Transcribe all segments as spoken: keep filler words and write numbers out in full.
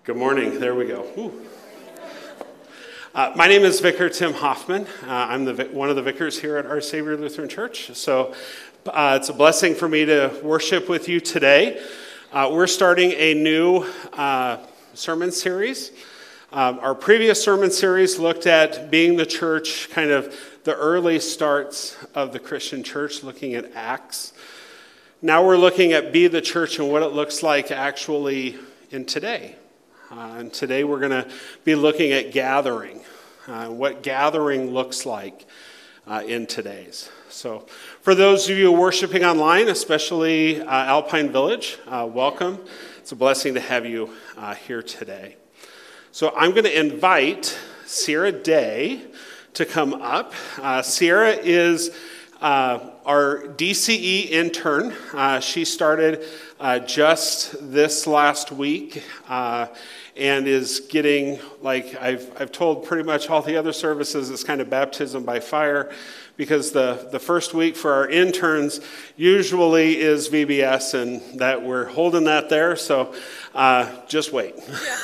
Good morning. There we go. Ooh. Uh, my name is Vicar Tim Hoffman. Uh, I'm the one of the vicars here at Our Savior Lutheran Church. So uh, it's a blessing for me to worship with you today. Uh, we're starting a new uh, sermon series. Um, our previous sermon series looked at being the church, kind of the early starts of the Christian church, looking at Acts. Now we're looking at be the church and what it looks like actually in today. Uh, and today we're going to be looking at gathering, uh, what gathering looks like uh, in today's. So for those of you worshiping online, especially uh, Alpine Village, uh, welcome. It's a blessing to have you uh, here today. So I'm going to invite Sierra Day to come up. Uh, Sierra is uh, our D C E intern. Uh, she started uh, just this last week. Uh, and is getting, like I've I've told pretty much all the other services, it's kind of baptism by fire, because the, the first week for our interns usually is V B S, and that we're holding that there, so uh, just wait.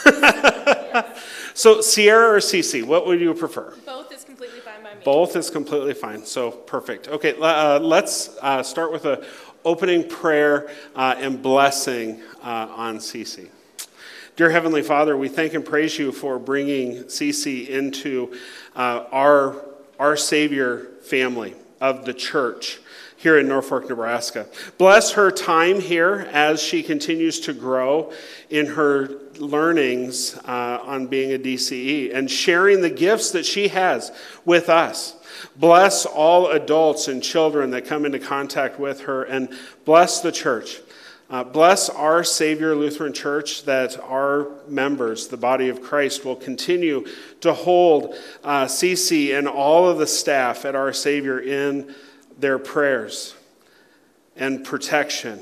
Yeah. So Sierra or Cece, what would you prefer? Both is completely fine by me. Both is completely fine, so perfect. Okay, uh, let's uh, start with an opening prayer uh, and blessing uh, on Cece. Dear Heavenly Father, we thank and praise you for bringing Cece into uh, our, our Savior family of the church here in Norfolk, Nebraska. Bless her time here as she continues to grow in her learnings uh, on being a D C E and sharing the gifts that she has with us. Bless all adults and children that come into contact with her, and bless the church. Uh, bless our Savior Lutheran Church, that our members, the body of Christ, will continue to hold uh, Cece and all of the staff at our Savior in their prayers and protection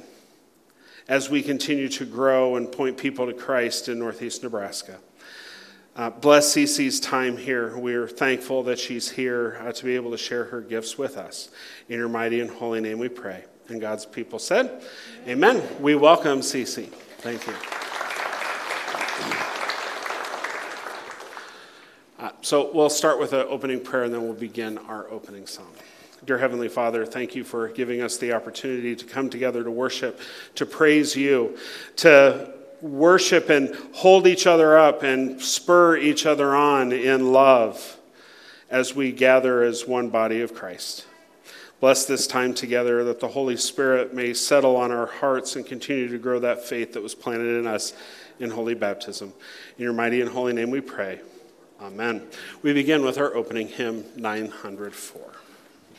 as we continue to grow and point people to Christ in Northeast Nebraska. Uh, bless Cece's time here. We're thankful that she's here uh, to be able to share her gifts with us. In your mighty and holy name we pray. And God's people said, amen. Amen. We welcome Cece. Thank you. Uh, so we'll start with an opening prayer, and then we'll begin our opening song. Dear Heavenly Father, thank you for giving us the opportunity to come together to worship, to praise you, to worship and hold each other up and spur each other on in love as we gather as one body of Christ. Bless this time together, that the Holy Spirit may settle on our hearts and continue to grow that faith that was planted in us in holy baptism. In your mighty and holy name we pray. Amen. We begin with our opening hymn, nine hundred four.